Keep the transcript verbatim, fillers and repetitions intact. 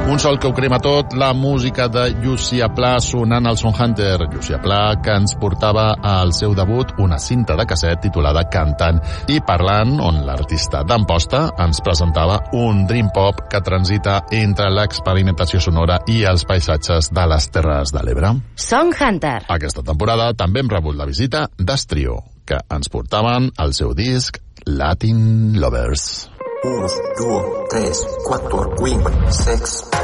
Un sol que ho crema tot, la música de Llucia Pla sonant al Son Hunter. Llucia Pla, que ens portava al seu debut una cinta de casset titulada Cantant i Parlant, on l'artista d'Amposta ens presentava un dream pop que transita entre l'experimentació sonora i els paisatges de les Terres de l'Ebre. Son Hunter. Aquesta temporada també hem rebut la visita d'Estrio, que ens portaven el seu disc Latin Lovers. uno, dos, tres, cuatro, cinco, seis.